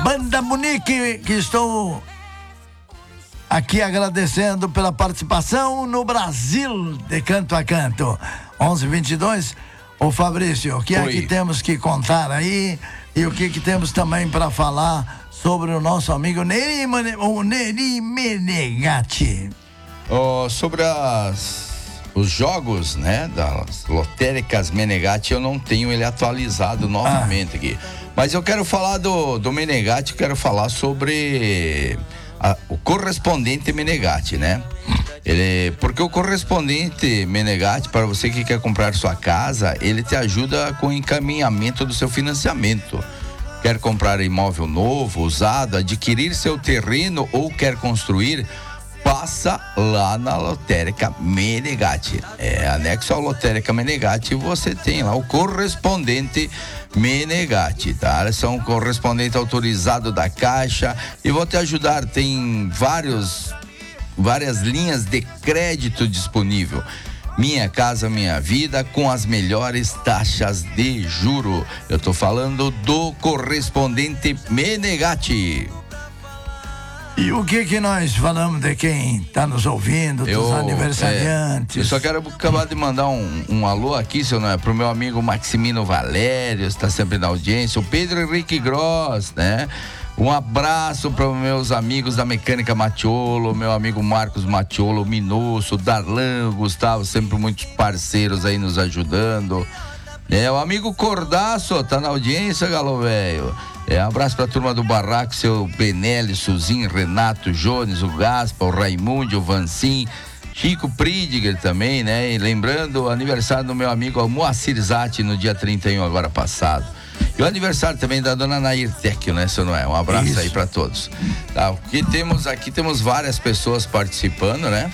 Banda Munique, que estou aqui agradecendo pela participação no Brasil de Canto a Canto. 11:22. Ô Fabrício, o que é que temos que contar aí e o que temos também para falar sobre o nosso amigo Neri Menegatti? Sobre os jogos, né, das lotéricas Menegatti, eu não tenho ele atualizado novamente aqui. Mas eu quero falar do Menegatti, quero falar sobre o correspondente Menegatti, né? Porque o correspondente Menegatti, para você que quer comprar sua casa, ele te ajuda com o encaminhamento do seu financiamento. Quer comprar imóvel novo, usado, adquirir seu terreno ou quer construir, passa lá na Lotérica Menegatti. Anexo à Lotérica Menegatti, você tem lá o correspondente Menegatti, tá? Eles são correspondente autorizado da Caixa e vou te ajudar. Tem várias linhas de crédito disponível. Minha Casa Minha Vida, com as melhores taxas de juro. Eu tô falando do correspondente Menegatti. E o que nós falamos de quem tá nos ouvindo, dos aniversariantes? Eu só quero acabar de mandar um alô aqui, se não é, pro meu amigo Maximino Valério, está sempre na audiência, o Pedro Henrique Gross, né? Um abraço para os meus amigos da Mecânica Matiolo, meu amigo Marcos Matiolo, Minusso, Darlan, Gustavo, sempre muitos parceiros aí nos ajudando. O amigo Cordaço tá na audiência, galo velho. Um abraço pra turma do Barraco, seu Benelli, Suzin, Renato, Jones, o Gaspa, o Raimundo, o Vancim, Chico Pridiger também, né? E lembrando o aniversário do meu amigo Moacir Zatti no dia 31 agora passado. E o aniversário também da dona Nair Tecchio, né, seu Noé? Um abraço Isso. aí pra todos. Tá, aqui temos várias pessoas participando, né?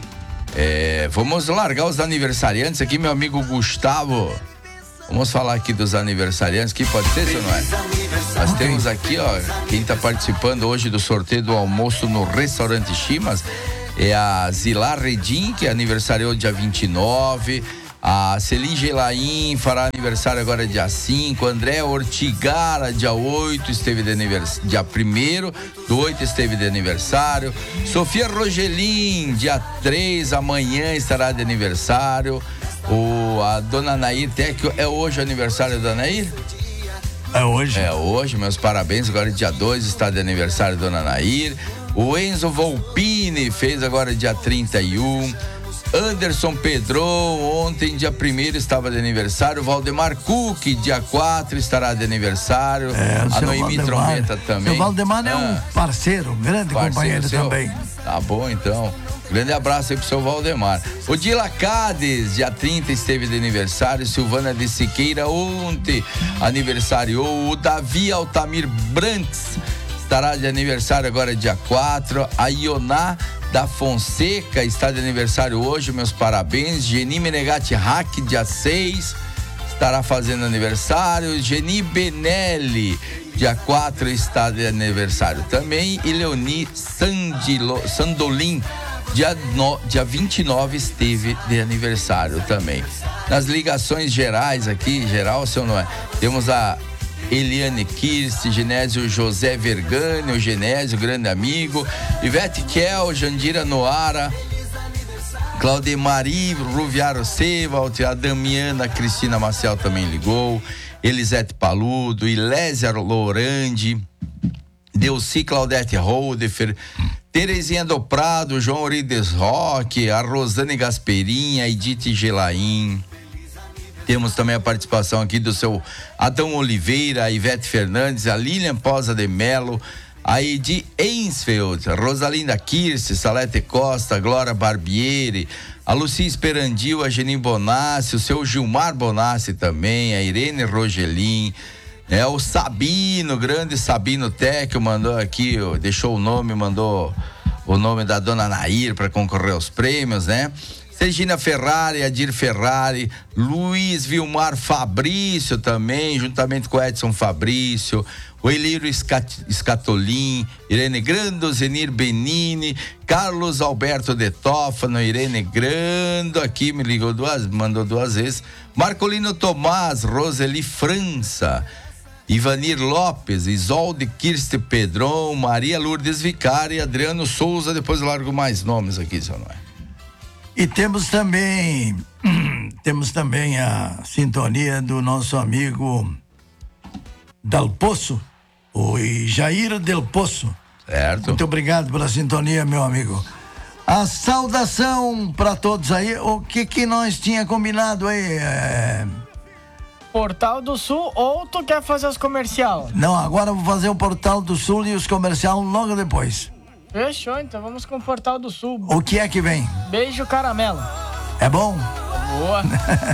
Vamos largar os aniversariantes aqui, meu amigo Gustavo. Vamos falar aqui dos aniversariantes, que pode ser, seu Noé? Nós temos aqui, quem tá participando hoje do sorteio do almoço no Restaurante Chimas é a Zilar Redim, que aniversariou dia 29. A Celine Gelaim fará aniversário agora dia 5. André Ortigara, dia 8, esteve de aniversário. Dia 1º do 8 esteve de aniversário. Sofia Rogelin, dia 3, amanhã estará de aniversário. A dona Nair Tecchio, é hoje o aniversário da Nair? É hoje. É hoje, meus parabéns. Agora dia 2 está de aniversário da dona Nair. O Enzo Volpini fez agora dia 31. Anderson Pedron, ontem, dia 1º, estava de aniversário. Valdemar Cook, dia 4, estará de aniversário. A Noemi Trombeta também. O Valdemar é um parceiro, um grande companheiro também. Tá bom, então. Grande abraço aí pro seu Valdemar. O Dila Cades, dia 30, esteve de aniversário. Silvana de Siqueira, ontem, aniversariou. O Davi Altamir Brantes estará de aniversário agora, dia 4. A Ioná da Fonseca está de aniversário hoje, meus parabéns. Geni Menegatti Hack, dia 6, estará fazendo aniversário. Geni Benelli, dia 4, está de aniversário também. E Leoni Sandolin, dia 29, esteve de aniversário também. Nas ligações gerais aqui, seu Noé, temos a Eliane Kirst, Genésio José Vergani, o Genésio, grande amigo, Ivete Kel, Jandira Noara, Claudemari Ruviaro Seva, a Damiana Cristina Marcel também ligou, Elisete Paludo, Ilésia Lorandi, Delci Claudete Holdefer, Terezinha do Prado, João Orides Roque, a Rosane Gasperin, a Edith Gelaim. Temos também a participação aqui do seu Adão Oliveira, a Ivete Fernandes, a Lilian Posa de Melo, a Edi Einsfeld, a Rosalinda Kirst, Salete Costa, a Glória Barbieri, a Lucia Esperandil, a Geni Bonassi, o seu Gilmar Bonassi também, a Irene Rogelin, o Sabino, grande Sabino Tecchio, mandou aqui, deixou o nome, mandou o nome da dona Nair para concorrer aos prêmios, né? Regina Ferrari, Adir Ferrari, Luiz Vilmar Fabrício também, juntamente com Edson Fabrício, o Elírio Scatolin, Irene Grando, Zenir Benini, Carlos Alberto de Tófano, Irene Grando, aqui me mandou duas vezes, Marcolino Tomás, Roseli França, Ivanir Lopes, Isolde Kirste Pedron, Maria Lourdes Vicari e Adriano Souza. Depois eu largo mais nomes aqui, seu Noé. E temos também a sintonia do nosso amigo Del Poço, o Jair Del Poço. Certo. Muito obrigado pela sintonia, meu amigo. A saudação para todos aí. O que nós tinha combinado aí? Portal do Sul, ou tu quer fazer os comercial? Não, agora eu vou fazer o Portal do Sul e os comercial logo depois. Fechou, então vamos com o Portal do Sul. O que é que vem? Beijo caramelo. É bom? Boa.